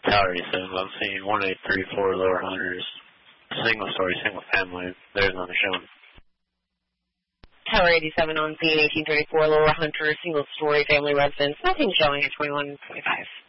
Tower 87, I'm seeing 1834 Lower Hunters. Single story, single family. There's nothing showing. Tower 87 on scene, 1834 Lower Hunter, single story family residence. Nothing showing at 2125.